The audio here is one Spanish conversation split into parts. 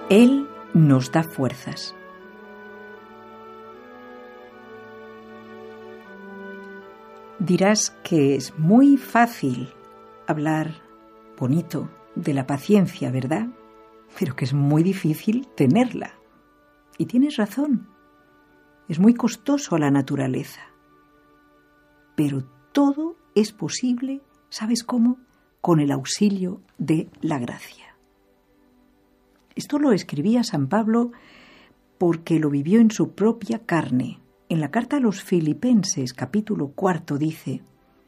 Él nos da fuerzas. Dirás que es muy fácil hablar bonito de la paciencia, ¿verdad? Pero que es muy difícil tenerla. Y tienes razón. Es muy costoso a la naturaleza. Pero todo es posible, ¿sabes cómo? Con el auxilio de la gracia. Esto lo escribía San Pablo porque lo vivió en su propia carne. En la carta a los Filipenses, capítulo 4, dice: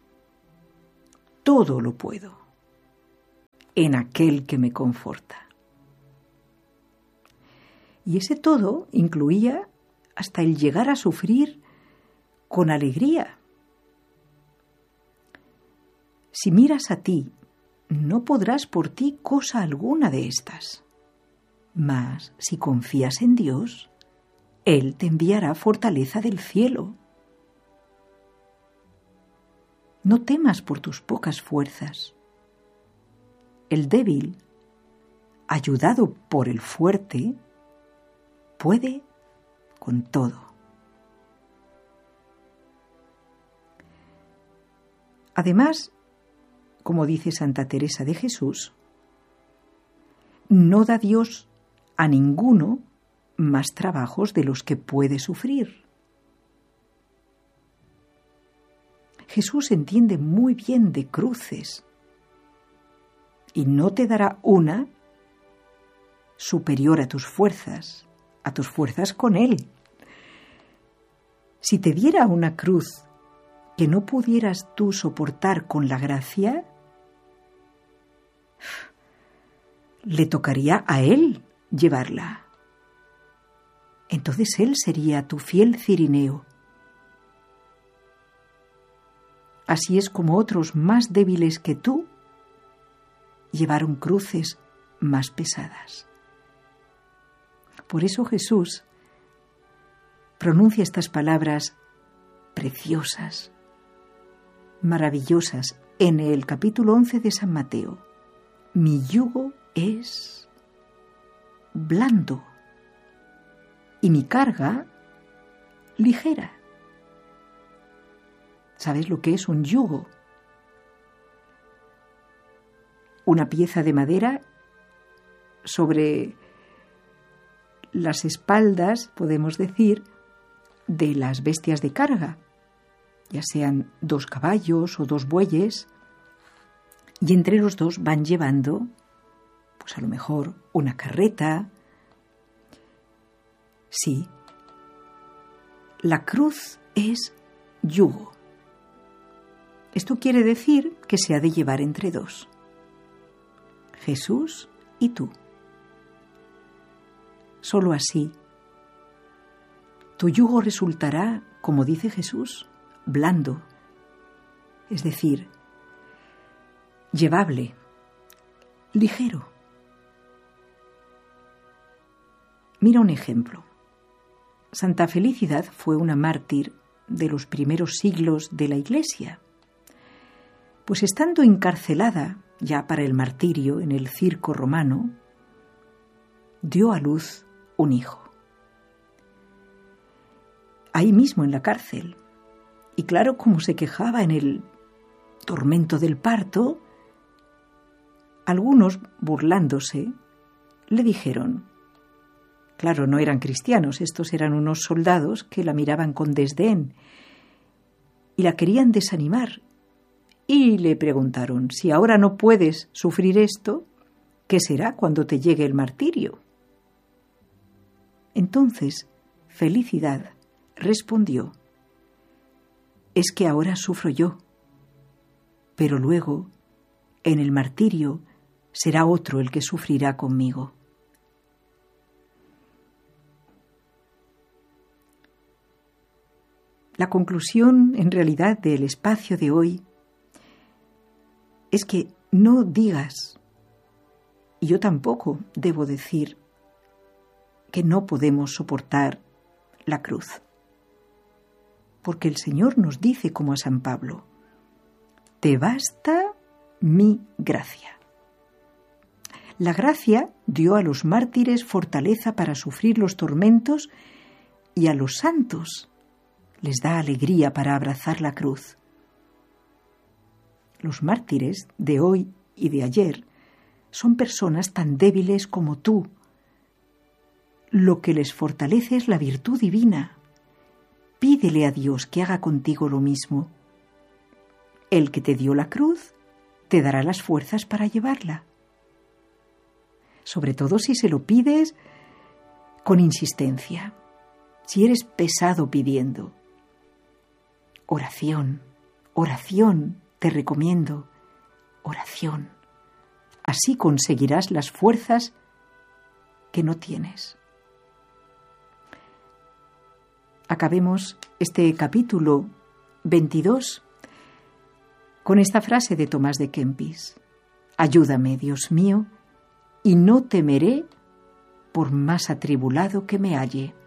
todo lo puedo en aquel que me conforta. Y ese todo incluía hasta el llegar a sufrir con alegría. Si miras a ti, no podrás por ti cosa alguna de estas. Mas si confías en Dios, Él te enviará fortaleza del cielo. No temas por tus pocas fuerzas. El débil, ayudado por el fuerte, puede con todo. Además, como dice Santa Teresa de Jesús, no da Dios a ninguno más trabajos de los que puede sufrir. Jesús entiende muy bien de cruces y no te dará una superior a tus fuerzas con Él. Si te diera una cruz que no pudieras tú soportar con la gracia, le tocaría a Él llevarla. Entonces Él sería tu fiel cirineo. Así es como otros más débiles que tú llevaron cruces más pesadas. Por eso Jesús pronuncia estas palabras preciosas, maravillosas, en el capítulo 11 de San Mateo. Mi yugo es blando y mi carga ligera. ¿Sabes lo que es un yugo? Una pieza de madera sobre las espaldas, podemos decir, de las bestias de carga, ya sean 2 caballos o 2 bueyes, y entre los dos van llevando, pues a lo mejor, una carreta. Sí, la cruz es yugo. Esto quiere decir que se ha de llevar entre 2, Jesús y tú. Solo así, tu yugo resultará, como dice Jesús, blando, es decir, llevable, ligero. Mira un ejemplo. Santa Felicidad fue una mártir de los primeros siglos de la Iglesia. Pues estando encarcelada ya para el martirio en el circo romano, dio a luz un hijo. Ahí mismo en la cárcel. Y claro, como se quejaba en el tormento del parto, algunos, burlándose, le dijeron, claro, no eran cristianos, estos eran unos soldados que la miraban con desdén y la querían desanimar. Y le preguntaron, si ahora no puedes sufrir esto, ¿qué será cuando te llegue el martirio? Entonces, Felicidad respondió, es que ahora sufro yo, pero luego, en el martirio, será otro el que sufrirá conmigo. La conclusión, en realidad, del espacio de hoy es que no digas, y yo tampoco debo decir, que no podemos soportar la cruz. Porque el Señor nos dice, como a San Pablo, te basta mi gracia. La gracia dio a los mártires fortaleza para sufrir los tormentos y a los santos les da alegría para abrazar la cruz. Los mártires de hoy y de ayer son personas tan débiles como tú. Lo que les fortalece es la virtud divina. Pídele a Dios que haga contigo lo mismo. El que te dio la cruz te dará las fuerzas para llevarla. Sobre todo si se lo pides con insistencia, si eres pesado pidiendo. Oración, oración, te recomiendo, oración. Así conseguirás las fuerzas que no tienes. Acabemos este capítulo 22 con esta frase de Tomás de Kempis: ayúdame, Dios mío, y no temeré por más atribulado que me halle.